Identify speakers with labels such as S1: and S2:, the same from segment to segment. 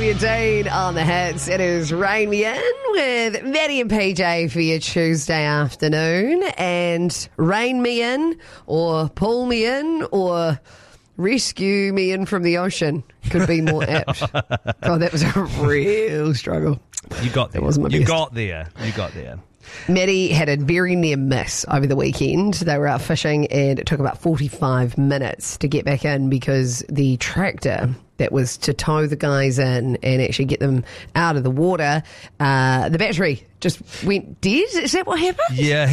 S1: Olivia Dean on the hits. It is Rain Me In with Maddie and PJ for your Tuesday afternoon. And Rain Me In or Pull Me In or Rescue Me In from the Ocean could be more apt. God, that was a real struggle.
S2: You got there. You got there.
S1: Maddie had a very near miss over the weekend. They were out fishing and it took about 45 minutes to get back in because the tractor that was to tow the guys in and actually get them out of the water, the battery just went dead. Is that what happened?
S2: Yeah,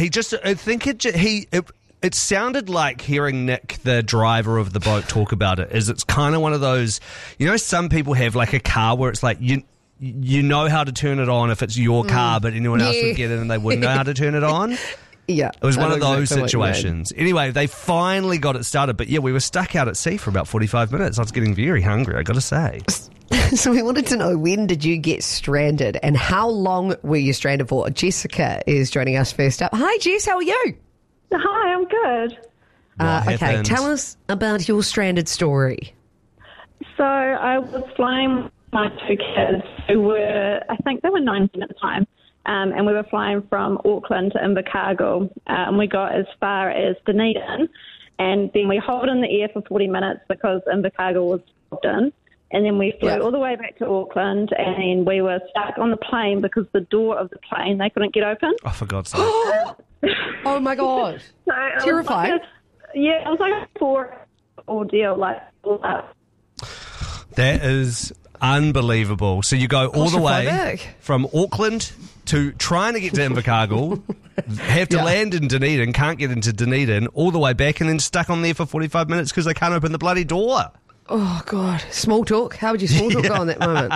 S2: it sounded like hearing Nick, the driver of the boat, talk about it. It's kind of one of those, some people have like a car where it's like you know how to turn it on if it's your car, but anyone else would get in and they wouldn't know how to turn it on.
S1: Yeah.
S2: It was one of those situations. Anyway, they finally got it started, but we were stuck out at sea for about 45 minutes. I was getting very hungry, I got to say.
S1: So we wanted to know, when did you get stranded and how long were you stranded for? Jessica is joining us first up. Hi, Jess, how are you?
S3: Hi, I'm good.
S1: Okay, tell us about your stranded story.
S3: So I was flying with my two kids who were, I think they were 19 at the time, and we were flying from Auckland to Invercargill, and we got as far as Dunedin, and then we hovered in the air for 40 minutes because Invercargill was stopped in, and then we flew all the way back to Auckland, and we were stuck on the plane because the door of the plane, they couldn't get open.
S2: Oh, for God's sake.
S1: Oh, my God. Terrifying.
S3: It was like a 4 ordeal, all that.
S2: That is unbelievable. So you go all the way from Auckland to trying to get to Invercargill, have to land in Dunedin, can't get into Dunedin, all the way back and then stuck on there for 45 minutes because they can't open the bloody door.
S1: Oh, God. Small talk. How would you small talk go in that moment?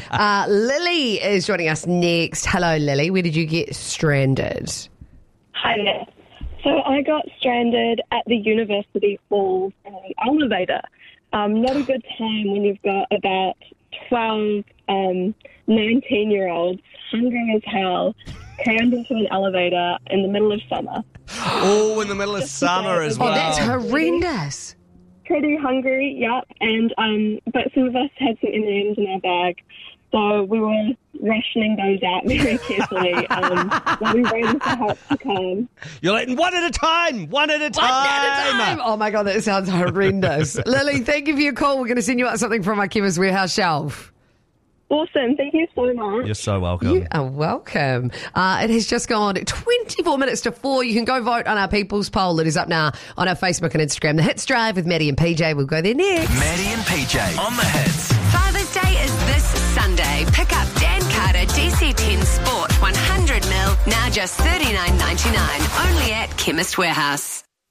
S1: Lily is joining us next. Hello, Lily. Where did you get stranded?
S4: Hi there. So I got stranded at the University Hall in the elevator. Not a good time when you've got about 12 19-year-olds hungry as hell, crammed into an elevator in the middle of summer.
S2: Oh, in the middle of summer as well.
S1: Oh, that's horrendous.
S4: Pretty hungry, yep. And but some of us had some M&Ms in our bag, so we were rationing those out very carefully while we waited for help to come.
S2: You're like, one at a time!
S1: Oh, my God, that sounds horrendous. Lily, thank you for your call. We're going to send you out something from our Chemist Warehouse shelf.
S4: Awesome. Thank you so much.
S2: You're so welcome.
S1: You are welcome. It has just gone 24 minutes to 4. You can go vote on our People's Poll. It is up now on our Facebook and Instagram. The Hits Drive with Maddie and PJ. We'll go there next.
S5: Maddie and PJ on the Hits.
S6: Father's Day is this Sunday. Pick up Dan Carter DC10 Sport 100ml, now just $39.99. Only at Chemist Warehouse.